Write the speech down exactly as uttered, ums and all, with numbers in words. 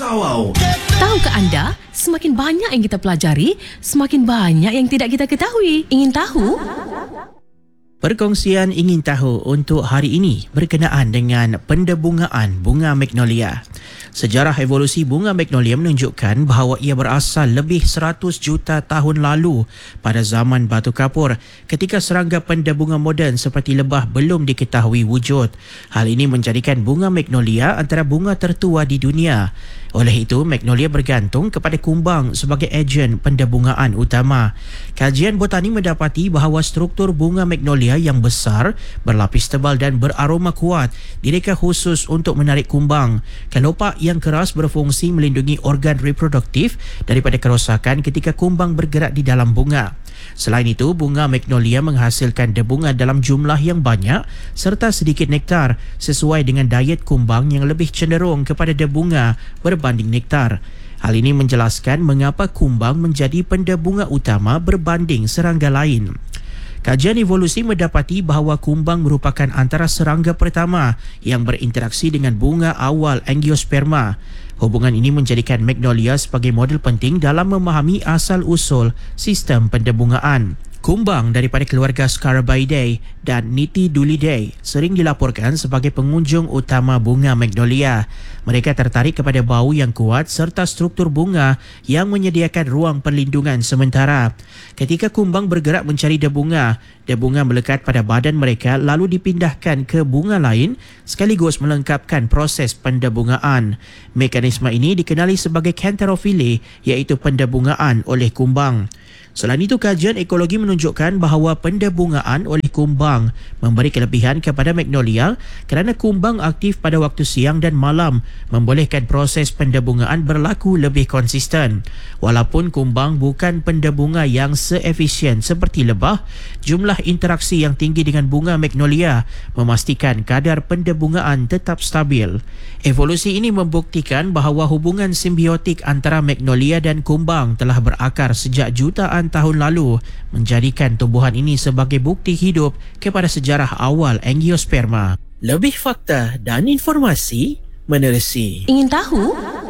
Kawau. Tahukah anda, semakin banyak yang kita pelajari, semakin banyak yang tidak kita ketahui. Ingin tahu? Perkongsian ingin tahu untuk hari ini berkenaan dengan pendebungaan bunga magnolia. Sejarah evolusi bunga magnolia menunjukkan bahawa ia berasal lebih seratus juta tahun lalu pada zaman batu kapur ketika serangga pendebunga moden seperti lebah belum diketahui wujud. Hal ini menjadikan bunga magnolia antara bunga tertua di dunia. Oleh itu, magnolia bergantung kepada kumbang sebagai ejen pendebungaan utama. Kajian botani mendapati bahawa struktur bunga magnolia yang besar, berlapis tebal dan beraroma kuat direka khusus untuk menarik kumbang. Kelopak yang keras berfungsi melindungi organ reproduktif daripada kerosakan ketika kumbang bergerak di dalam bunga. Selain itu, bunga magnolia menghasilkan debunga dalam jumlah yang banyak serta sedikit nektar sesuai dengan diet kumbang yang lebih cenderung kepada debunga berbanding nektar. Hal ini menjelaskan mengapa kumbang menjadi pendebunga utama berbanding serangga lain. Kajian evolusi mendapati bahawa kumbang merupakan antara serangga pertama yang berinteraksi dengan bunga awal Angiosperma. Hubungan ini menjadikan magnolia sebagai model penting dalam memahami asal-usul sistem pendebungaan. Kumbang daripada keluarga Scarabaeidae dan Nitidulidae sering dilaporkan sebagai pengunjung utama bunga magnolia. Mereka tertarik kepada bau yang kuat serta struktur bunga yang menyediakan ruang perlindungan sementara. Ketika kumbang bergerak mencari debunga, debunga melekat pada badan mereka lalu dipindahkan ke bunga lain sekaligus melengkapkan proses pendebungaan. Mekanisme ini dikenali sebagai canterophily, iaitu pendebungaan oleh kumbang. Selain itu, kajian ekologi menunjukkan bahawa pendebungaan oleh kumbang memberi kelebihan kepada magnolia kerana kumbang aktif pada waktu siang dan malam, membolehkan proses pendebungaan berlaku lebih konsisten. Walaupun kumbang bukan pendebunga yang seefisien seperti lebah, jumlah interaksi yang tinggi dengan bunga magnolia memastikan kadar pendebungaan tetap stabil. Evolusi ini membuktikan bahawa hubungan simbiotik antara magnolia dan kumbang telah berakar sejak jutaan tahun lalu, menjadikan tumbuhan ini sebagai bukti hidup kepada sejarah awal Angiosperma. Lebih fakta dan informasi menerusi. Ingin tahu?